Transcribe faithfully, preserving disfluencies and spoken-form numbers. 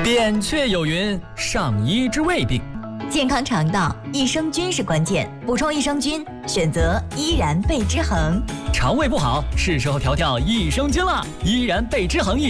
扁鹊有云：上医之未病。 健康肠道，益生菌是关键，补充益生菌，选择依然贝之恒。 肠胃不好，是时候调调益生菌了。依然贝之恒益